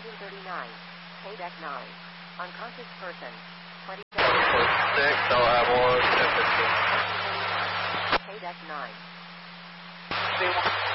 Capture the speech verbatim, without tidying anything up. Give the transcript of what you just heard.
Engine thirty-nine. K-Deck nine. Unconscious person. twenty-seven. six, I'll have one, ten fifteen. K-Deck nine. C one.